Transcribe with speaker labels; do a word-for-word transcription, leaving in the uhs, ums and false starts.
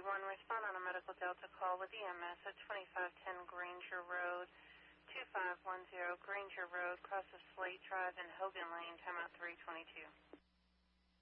Speaker 1: one, respond on a medical Delta call with E M S at twenty-five ten Granger Road, two five one zero Granger Road, crosses Slate Drive and Hogan Lane, timeout three twenty-two.